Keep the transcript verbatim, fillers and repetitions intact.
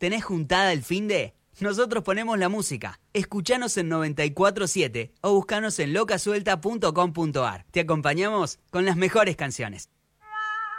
¿Tenés juntada el finde? Nosotros ponemos la música. Escuchanos en noventa y cuatro siete o buscanos en loca suelta punto com punto ar. Te acompañamos con las mejores canciones.